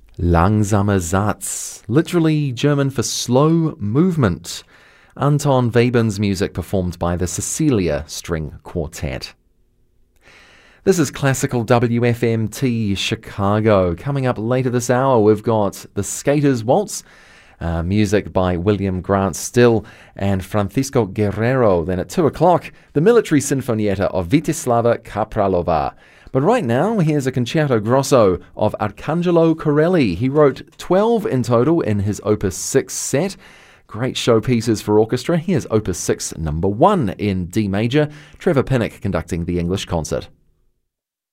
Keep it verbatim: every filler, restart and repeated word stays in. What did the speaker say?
Langsamer Satz, literally German for slow movement. Anton Webern's music performed by the Cecilia String Quartet. This is Classical W F M T Chicago. Coming up later this hour, we've got The Skaters Waltz, uh, music by William Grant Still and Francisco Guerrero. Then at two o'clock, the Military Sinfonietta of Vitislava Kapralova. But right now, here's a concerto grosso of Arcangelo Corelli. He wrote twelve in total in his Opus six set. Great showpieces for orchestra. Here's Opus six number one in D major. Trevor Pinnock conducting the English concert.